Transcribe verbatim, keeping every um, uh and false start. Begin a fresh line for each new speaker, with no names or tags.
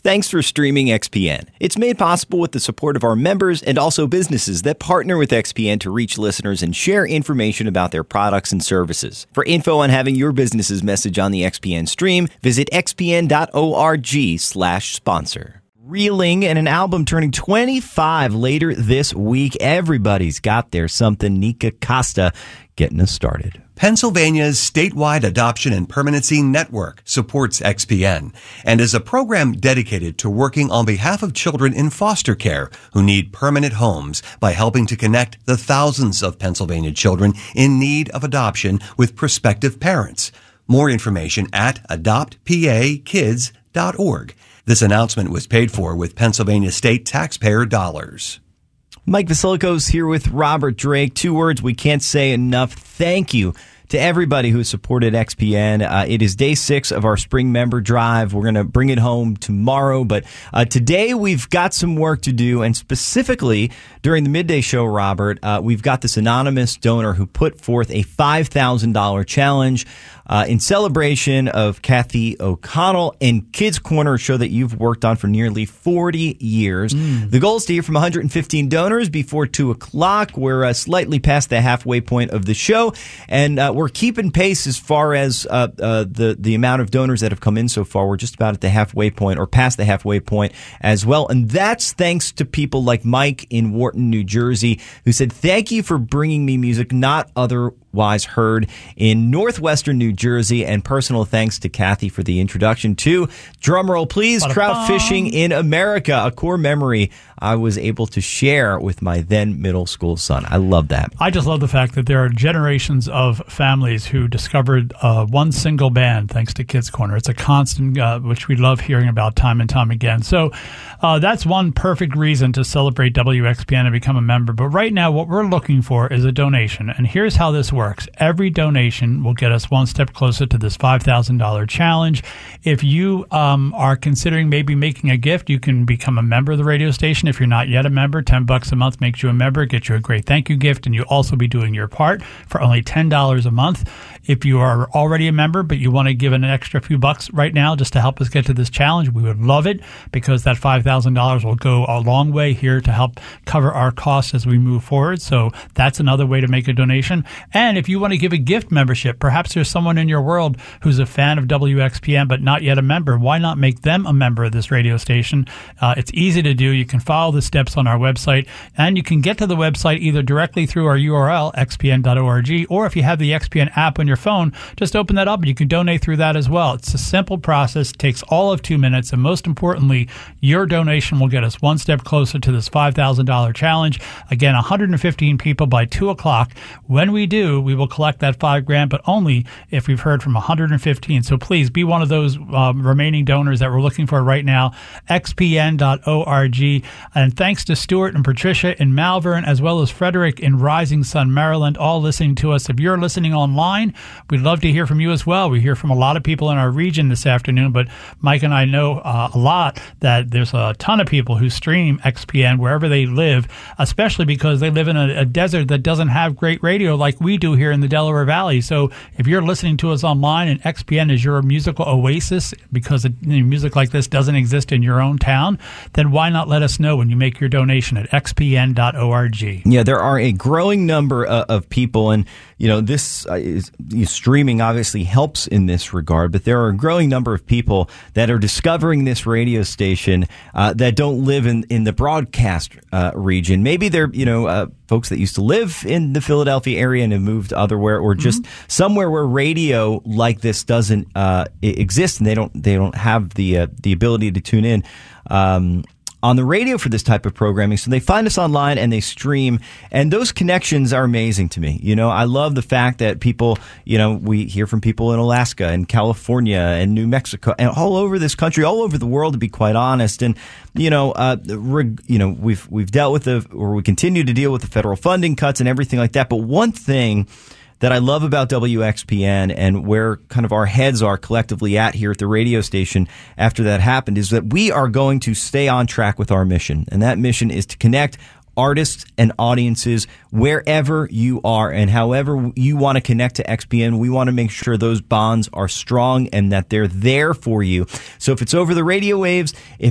Thanks for streaming X P N. It's made possible with the support of our members and also businesses that partner with X P N to reach listeners and share information about their products and services. For info on having your business's message on the X P N stream, visit x p n dot org slash sponsor. Reeling and an album turning twenty-five later this week. Everybody's got their something. Nika Costa getting us started.
Pennsylvania's statewide adoption and permanency network supports X P N and is a program dedicated to working on behalf of children in foster care who need permanent homes by helping to connect the thousands of Pennsylvania children in need of adoption with prospective parents. More information at adopt p a kids dot org. This announcement was paid for with Pennsylvania state taxpayer dollars.
Mike Vasiliko's here with Robert Drake. Two words we can't say enough. Thank you to everybody who supported X P N. Uh, it is day six of our spring member drive. We're going to bring it home tomorrow, but uh, today we've got some work to do, and specifically during the midday show, Robert, uh, we've got this anonymous donor who put forth a five thousand dollars challenge uh, in celebration of Kathy O'Connell and Kids Corner, a show that you've worked on for nearly forty years. Mm. The goal is to hear from one hundred fifteen donors before two o'clock. We're uh, slightly past the halfway point of the show, and uh, we're keeping pace as far as uh, uh, the, the amount of donors that have come in so far. We're just about at the halfway point or past the halfway point as well. And that's thanks to people like Mike in Wharton, New Jersey, who said, thank you for bringing me music not otherwise heard in northwestern New Jersey. And personal thanks to Kathy for the introduction to, drumroll please, trout fishing in America, a core memory I was able to share with my then middle school son. I love that.
I just love the fact that there are generations of families who discovered uh, one single band thanks to Kids Corner. It's a constant, uh, which we love hearing about time and time again. So uh, that's one perfect reason to celebrate W X P N and become a member. But right now, what we're looking for is a donation. And here's how this works. Every donation will get us one step closer to this five thousand dollars challenge. If you um, are considering maybe making a gift, you can become a member of the radio station. If you're not yet a member, ten bucks a month makes you a member, get you a great thank you gift, and you'll also be doing your part for only ten dollars a month. If you are already a member, but you want to give an extra few bucks right now just to help us get to this challenge, we would love it, because that five thousand dollars will go a long way here to help cover our costs as we move forward. So that's another way to make a donation. And if you want to give a gift membership, perhaps there's someone in your world who's a fan of W X P N but not yet a member. Why not make them a member of this radio station? Uh, it's easy to do. You can follow the steps on our website, and you can get to the website either directly through our U R L, x p n dot org, or if you have the X P N app on your phone, just open that up and you can donate through that as well. It's a simple process, takes all of two minutes, and most importantly, your donation will get us one step closer to this five thousand dollars challenge. Again, one hundred fifteen people by two o'clock. When we do, we will collect that five grand, but only if we've heard from one hundred fifteen. So please be one of those um, remaining donors that we're looking for right now, x p n dot org. And thanks to Stuart and Patricia in Malvern, as well as Frederick in Rising Sun, Maryland, all listening to us. If you're listening online, we'd love to hear from you as well. We hear from a lot of people in our region this afternoon, but Mike and I know uh, a lot that there's a ton of people who stream X P N wherever they live, especially because they live in a, a desert that doesn't have great radio like we do here in the Delaware Valley. So if you're listening to us online and X P N is your musical oasis because it, you know, music like this doesn't exist in your own town, then why not let us know when you make your donation at x p n dot org.
Yeah, there are a growing number uh, of people, and you know this uh, is, you know, streaming obviously helps in this regard, but there are a growing number of people that are discovering this radio station uh, that don't live in, in the broadcast uh, region. Maybe they're, you know, uh, folks that used to live in the Philadelphia area and have moved otherwhere, or just mm-hmm. somewhere where radio like this doesn't uh, exist, and they don't they don't have the uh, the ability to tune in Um, on the radio for this type of programming. So they find us online and they stream, and those connections are amazing to me. You know, I love the fact that people, you know, we hear from people in Alaska and California and New Mexico and all over this country, all over the world, to be quite honest. And, you know, uh, reg, you know, we've, we've dealt with the, or we continue to deal with the federal funding cuts and everything like that. But one thing that I love about W X P N and where kind of our heads are collectively at here at the radio station after that happened is that we are going to stay on track with our mission. And that mission is to connect artists and audiences wherever you are, and however you want to connect to X P N, we want to make sure those bonds are strong and that they're there for you. So if it's over the radio waves, if